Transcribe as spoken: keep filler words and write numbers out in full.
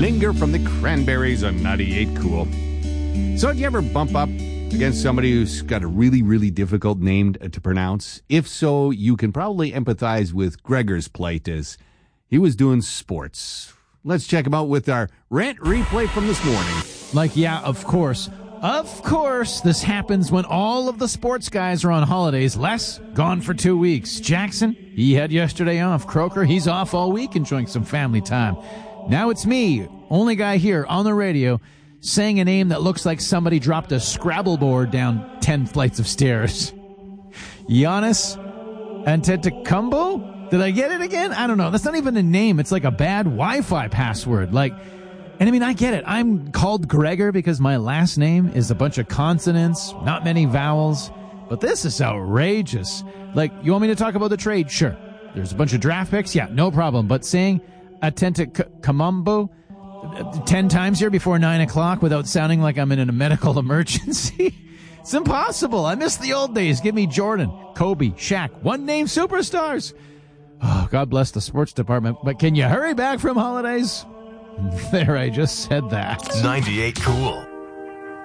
Linger from the Cranberries on ninety-eight Cool. So, do you ever bump up against somebody who's got a really, really difficult name to pronounce? If so, you can probably empathize with Gregor's plight as he was doing sports. Let's check him out with our rant replay from this morning. Like, yeah, of course. Of course, this happens when all of the sports guys are on holidays. Les, gone for two weeks. Jackson, he had yesterday off. Croker, he's off all week enjoying some family time. Now it's me, only guy here on the radio, saying a name that looks like somebody dropped a Scrabble board down ten flights of stairs. Giannis Antetokounmpo? Did I get it again? I don't know. That's not even a name. It's like a bad Wi-Fi password. Like, and I mean, I get it. I'm called Gregor because my last name is a bunch of consonants, not many vowels. But this is outrageous. Like, you want me to talk about the trade? Sure. There's a bunch of draft picks? Yeah, no problem. But saying Antetokounmpo ten times here before nine o'clock without sounding like I'm in a medical emergency? It's impossible. I miss the old days. Give me Jordan, Kobe, Shaq, one-name superstars. Oh, God bless the sports department. But can you hurry back from holidays? There, I just said that. ninety-eight Cool.